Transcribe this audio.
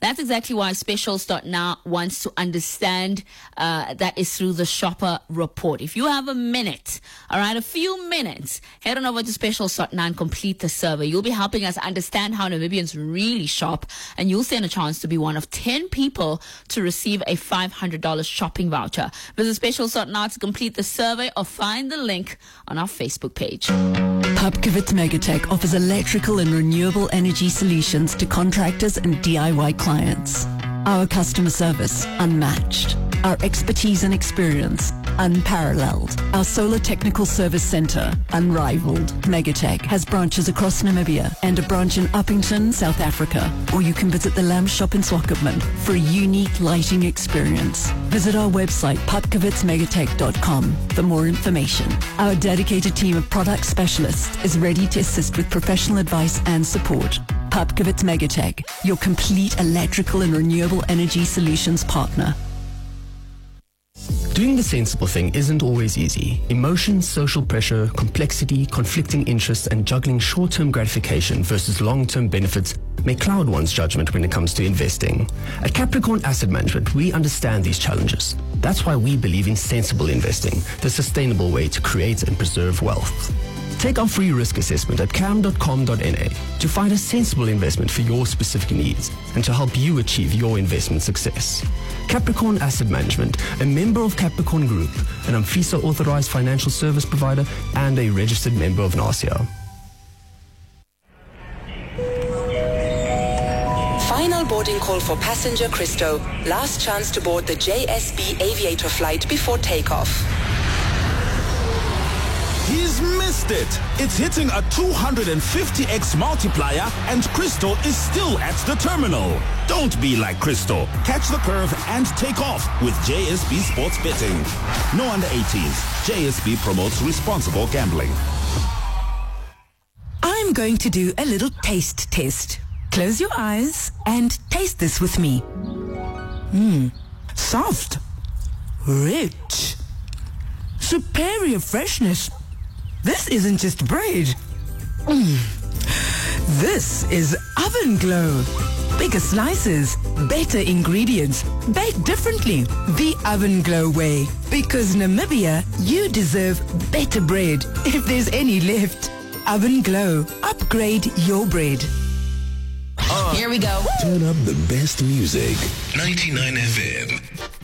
That's exactly why Specials.now wants to understand that is through the shopper report. If you have a minute, all right, a few minutes, head on over to Specials.now and complete the survey. You'll be helping us understand how Namibians really shop, and you'll stand a chance to be one of 10 people to receive a $500 shopping voucher. Visit Specials.now to complete the survey or find the link on our Facebook page. Pupkewitz Megatech offers electrical and renewable energy solutions to contractors and DIY clients. Our customer service, unmatched. Our expertise and experience, unparalleled. Our solar technical service center, unrivaled. Megatech has branches across Namibia and a branch in Uppington, South Africa. Or you can visit the Lamb Shop in Swakopmund for a unique lighting experience. Visit our website, pupkewitzmegatech.com, for more information. Our dedicated team of product specialists is ready to assist with professional advice and support. Pupkewitz Megatech, your complete electrical and renewable energy solutions partner. Doing the sensible thing isn't always easy. Emotions, social pressure, complexity, conflicting interests, and juggling short-term gratification versus long-term benefits may cloud one's judgment when it comes to investing. At Capricorn Asset Management, we understand these challenges. That's why we believe in sensible investing, the sustainable way to create and preserve wealth. Take our free risk assessment at cam.com.na to find a sensible investment for your specific needs and to help you achieve your investment success. Capricorn Asset Management, a member of Capricorn Group, an AMFISA authorized financial service provider and a registered member of NASIA. Final boarding call for passenger Christo. Last chance to board the JSB Aviator flight before takeoff. He's missed it. It's hitting a 250x multiplier, and Christo is still at the terminal. Don't be like Christo. Catch the curve and take off with JSB Sports Betting. No under 18s. JSB promotes responsible gambling. I'm going to do a little taste test. Close your eyes and taste this with me. Soft, rich, superior freshness. This isn't just bread. This is oven glow. Bigger slices, better ingredients, baked differently. The Oven Glow way. Because Namibia, you deserve better bread, if there's any left. Oven Glow. Upgrade your bread. Here we go. Turn up the best music. 99 FM.